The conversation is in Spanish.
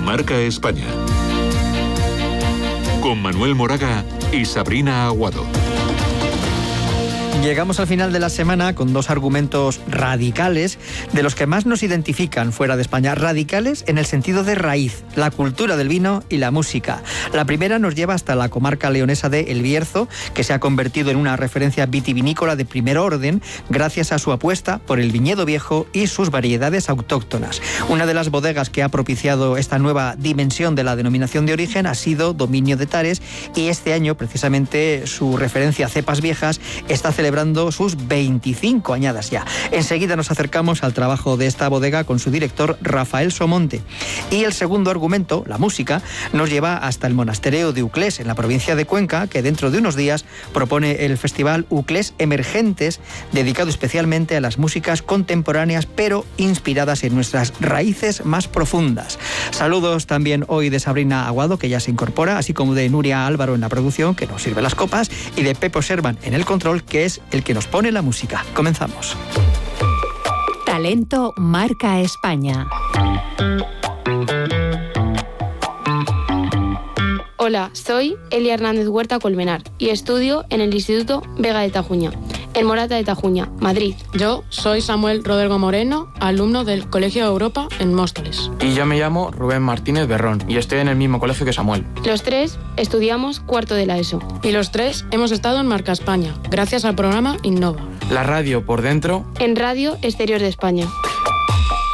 Marca España. Con Manuel Moraga y Sabrina Aguado. Llegamos al final de la semana con dos argumentos radicales de los que más nos identifican fuera de España. Radicales en el sentido de raíz, la cultura del vino y la música. La primera nos lleva hasta la comarca leonesa de El Bierzo, que se ha convertido en una referencia vitivinícola de primer orden gracias a su apuesta por el viñedo viejo y sus variedades autóctonas. Una de las bodegas que ha propiciado esta nueva dimensión de la denominación de origen ha sido Dominio de Tares, y este año precisamente su referencia a cepas viejas está celebrando sus 25 añadas ya. Enseguida nos acercamos al trabajo de esta bodega con su director Rafael Somonte. Y el segundo argumento, la música, nos lleva hasta el monasterio de Uclés, en la provincia de Cuenca, que dentro de unos días propone el festival Uclés Emergentes, dedicado especialmente a las músicas contemporáneas, pero inspiradas en nuestras raíces más profundas. Saludos también hoy de Sabrina Aguado, que ya se incorpora, así como de Nuria Álvaro en la producción, que nos sirve las copas, y de Pepo Servan en el control, que es el que nos pone la música. Comenzamos. Talento Marca España. Hola, soy Elia Hernández Huerta Colmenar y estudio en el Instituto Vega de Tajuña, en Morata de Tajuña, Madrid. Yo soy Samuel Rodrigo Moreno, alumno del Colegio de Europa en Móstoles. Y yo me llamo Rubén Martínez Berrón y estoy en el mismo colegio que Samuel. Los tres estudiamos cuarto de la ESO. Y los tres hemos estado en Marca España, gracias al programa Innova. La radio por dentro. En Radio Exterior de España.